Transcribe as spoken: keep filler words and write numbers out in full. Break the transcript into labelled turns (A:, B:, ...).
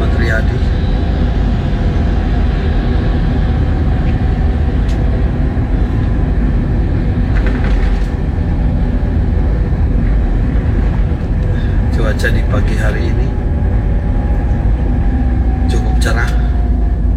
A: Muhammad Riyadi. Cuaca di pagi hari ini cukup cerah.